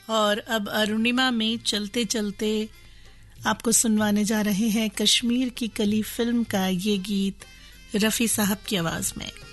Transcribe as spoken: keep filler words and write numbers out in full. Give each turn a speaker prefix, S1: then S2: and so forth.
S1: और अब अरुणिमा में चलते चलते आपको सुनवाने जा रहे हैं कश्मीर की कली फिल्म का ये गीत रफ़ी साहब की आवाज़ में।